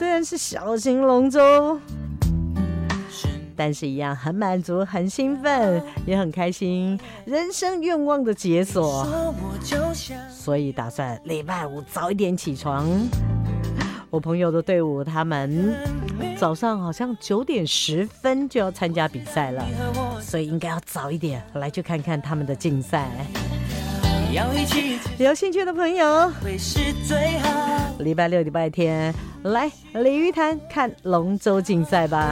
虽然是小型龙舟，但是一样很满足，很兴奋，也很开心，人生愿望的解锁。所以打算礼拜五早一点起床。我朋友的队伍他们早上好像9点10分就要参加比赛了，所以应该要早一点来去看看他们的竞赛。有兴趣的朋友，礼拜六礼拜天来鲤鱼潭看龙舟竞赛吧。